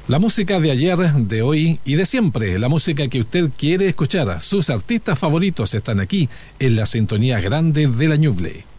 La música de ayer, de hoy y de siempre, la música que usted quiere escuchar. Sus artistas favoritos están aquí, en la sintonía grande de la Ñuble.